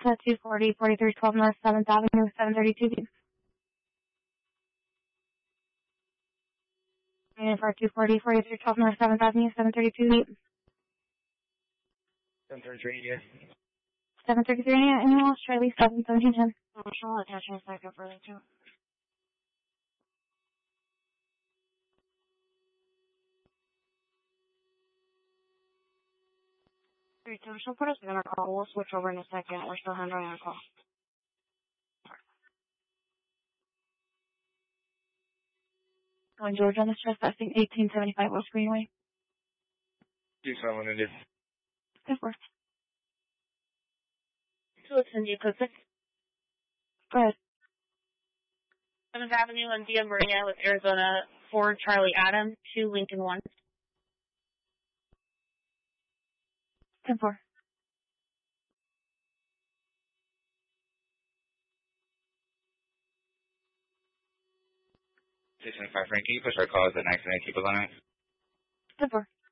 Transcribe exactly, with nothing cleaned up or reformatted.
to two forty, forty-three twelve North seventh Avenue, seven thirty-two Deep. And for two forty, forty-three twelve North seventh Avenue, seven thirty-two Deep. seven thirty-three, yeah. seven thirty-three, yeah, animals, Charlie, seven seventeen ten. Marshall, attaching a backup for two. Three two, she'll put us in our call. We'll switch over in a second. We're still handling our call. Going George on the trespassing, eighteen seventy-five West Greenway. Do someone in this. Good work. So it's in code six. Go ahead. seventh Avenue and Via Maria with Arizona four Charlie Adam, two Lincoln one. ten four. six seven five, Frank, can you push our calls at nine seven eight, keep it on it? ten four.